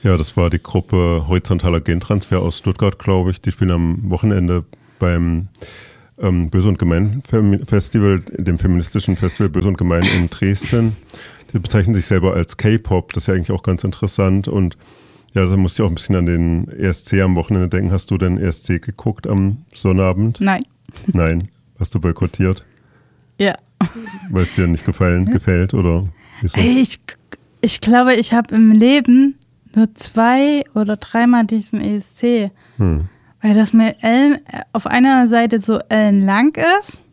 Ja, das war die Gruppe Horizontaler Gentransfer aus Stuttgart, glaube ich. Die spielen am Wochenende beim Böse und Gemein Festival, dem feministischen Festival Böse und Gemein in Dresden. Die bezeichnen sich selber als K-Pop, das ist ja eigentlich auch ganz interessant. Und ja, da musste ich auch ein bisschen an den ESC am Wochenende denken. Hast du denn ESC geguckt am Sonnabend? Nein. Nein. Hast du boykottiert? Ja. Weil es dir nicht gefällt oder wieso? Ich glaube, ich habe im Leben nur 2 oder 3 Mal diesen ESC. Weil das mir auf einer Seite so ellenlang ist.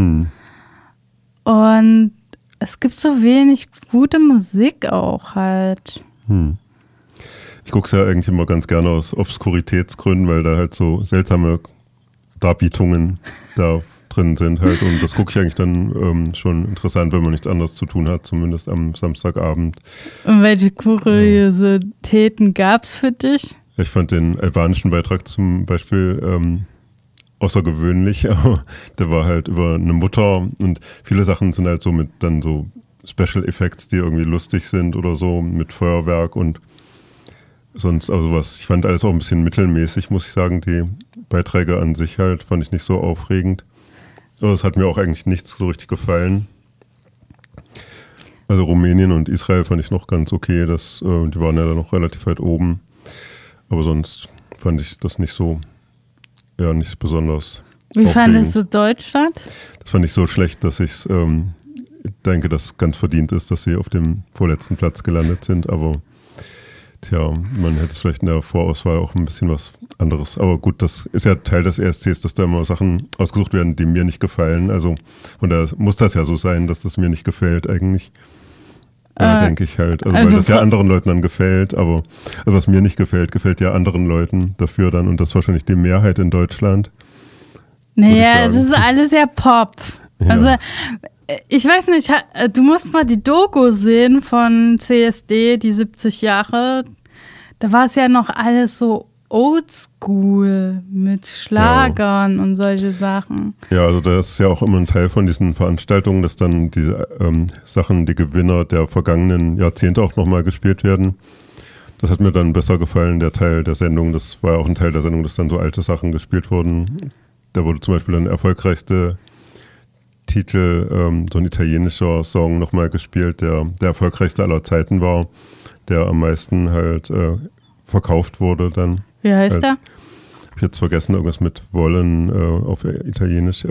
Und es gibt so wenig gute Musik auch halt. Ich gucke es ja eigentlich immer ganz gerne aus Obskuritätsgründen, weil da halt so seltsame Darbietungen da drin sind halt. Und das gucke ich eigentlich dann schon interessant, wenn man nichts anderes zu tun hat, zumindest am Samstagabend. Und welche Kuriositäten gab es für dich? Ich fand den albanischen Beitrag zum Beispiel außergewöhnlich, aber der war halt über eine Mutter und viele Sachen sind halt so mit dann so Special Effects, die irgendwie lustig sind oder so, mit Feuerwerk und sonst, also was. Ich fand alles auch ein bisschen mittelmäßig, muss ich sagen. Die Beiträge an sich halt fand ich nicht so aufregend. Also es hat mir auch eigentlich nichts so richtig gefallen. Also Rumänien und Israel fand ich noch ganz okay, die waren ja dann noch relativ weit oben. Aber sonst fand ich das nicht so, ja, nicht besonders Wie fandest du Deutschland? Das fand ich so schlecht, dass ich denke, dass es ganz verdient ist, dass sie auf dem vorletzten Platz gelandet sind. Aber tja, man hätte es vielleicht in der Vorauswahl auch ein bisschen was anderes. Aber gut, das ist ja Teil des ESCs, dass da immer Sachen ausgesucht werden, die mir nicht gefallen. Also von daher muss das ja so sein, dass das mir nicht gefällt eigentlich. Denke ich halt. Also weil das ja anderen Leuten dann gefällt, aber also was mir nicht gefällt, gefällt ja anderen Leuten dafür dann und das ist wahrscheinlich die Mehrheit in Deutschland. Naja, es ist alles ja Pop. Ja. Also ich weiß nicht, du musst mal die Doku sehen von CSD, die 70 Jahre. Da war es ja noch alles so oldschool mit Schlagern und solche Sachen. Ja, also das ist ja auch immer ein Teil von diesen Veranstaltungen, dass dann diese Sachen, die Gewinner der vergangenen Jahrzehnte auch nochmal gespielt werden. Das hat mir dann besser gefallen, der Teil der Sendung. Das war ja auch ein Teil der Sendung, dass dann so alte Sachen gespielt wurden. Da wurde zum Beispiel dann der erfolgreichste Titel, so ein italienischer Song nochmal gespielt, der erfolgreichste aller Zeiten war, der am meisten halt verkauft wurde dann. Wie heißt der? Ich habe jetzt vergessen, irgendwas mit Wollen auf Italienisch.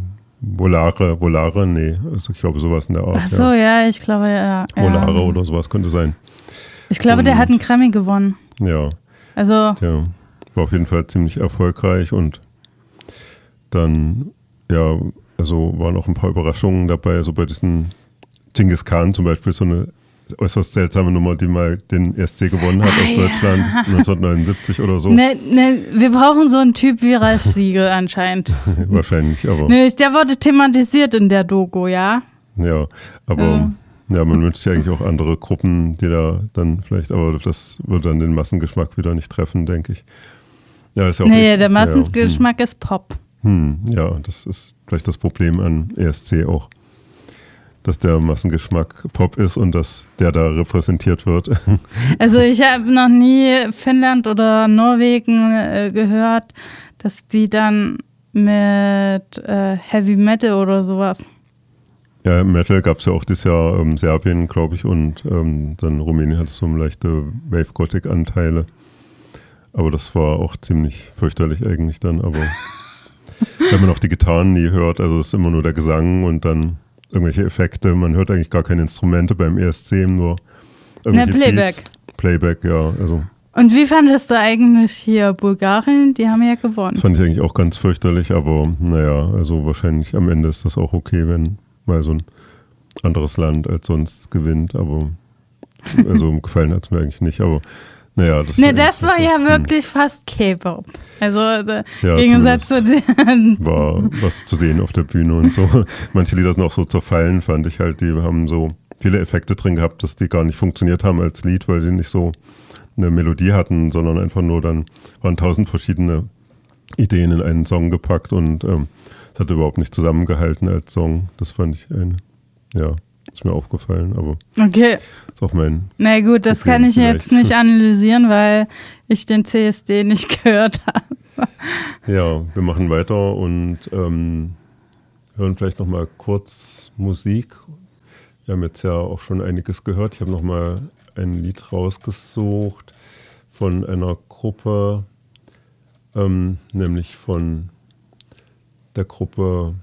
Volare, nee. Also ich glaube sowas in der Art. Ach so, ja, ich glaube, ja. Volare oder sowas könnte sein. Ich glaube, der hat einen Grammy gewonnen. Ja. Also. Ja, war auf jeden Fall ziemlich erfolgreich und dann, ja, also waren auch ein paar Überraschungen dabei, so bei diesen Genghis Khan zum Beispiel, so eine äußerst seltsame Nummer, die mal den ESC gewonnen hat aus Deutschland, 1979 oder so. Wir brauchen so einen Typ wie Ralf Siegel anscheinend. Wahrscheinlich, aber. Der wurde thematisiert in der Doku, ja. Ja, aber ja, man wünscht sich eigentlich auch andere Gruppen, die da dann vielleicht, aber das würde dann den Massengeschmack wieder nicht treffen, denke ich. Ja, ist ja auch der Massengeschmack ist Pop. Ja, das ist vielleicht das Problem an ESC auch. Dass der Massengeschmack Pop ist und dass der da repräsentiert wird. Also ich habe noch nie Finnland oder Norwegen gehört, dass die dann mit Heavy Metal oder sowas. Ja, Metal gab es ja auch dieses Jahr Serbien, glaube ich, und dann Rumänien hatte so leichte Wave-Gothic-Anteile. Aber das war auch ziemlich fürchterlich eigentlich dann. Aber wenn man auch die Gitarren nie hört, also es ist immer nur der Gesang und dann irgendwelche Effekte. Man hört eigentlich gar keine Instrumente beim ESC, nur irgendwelche Playback. Beats. Playback, ja. Also. Und wie fandest du eigentlich hier Bulgarien? Die haben ja gewonnen. Das fand ich eigentlich auch ganz fürchterlich, aber naja, also wahrscheinlich am Ende ist das auch okay, wenn mal so ein anderes Land als sonst gewinnt, aber also gefallen hat es mir eigentlich nicht, aber naja. Das war ja wirklich fast K-Pop. Also im Gegensatz zu den... War was zu sehen auf der Bühne und so. Manche Lieder sind auch so zerfallen, fand ich halt. Die haben so viele Effekte drin gehabt, dass die gar nicht funktioniert haben als Lied, weil sie nicht so eine Melodie hatten, sondern einfach nur dann waren 1000 verschiedene Ideen in einen Song gepackt und es hat überhaupt nicht zusammengehalten als Song. Das fand ich Ist mir aufgefallen, aber okay. Ist auch mein Na gut, das Problem kann ich vielleicht. jetzt nicht analysieren, weil ich den CSD nicht gehört habe. Ja, wir machen weiter und hören vielleicht nochmal kurz Musik. Wir haben jetzt ja auch schon einiges gehört. Ich habe nochmal ein Lied rausgesucht von einer Gruppe, nämlich von der Gruppe,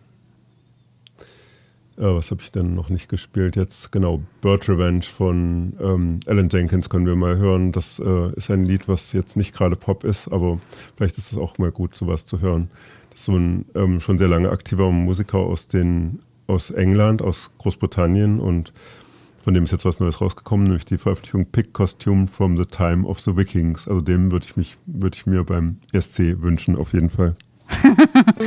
was habe ich denn noch nicht gespielt jetzt? Genau, Bird Revenge von Alan Jenkins können wir mal hören. Das ist ein Lied, was jetzt nicht gerade Pop ist, aber vielleicht ist es auch mal gut, sowas zu hören. Das ist so ein schon sehr lange aktiver Musiker aus England, aus Großbritannien, und von dem ist jetzt was Neues rausgekommen, nämlich die Veröffentlichung Pig Costume from the Time of the Vikings. Also dem würde ich mir beim ESC wünschen, auf jeden Fall.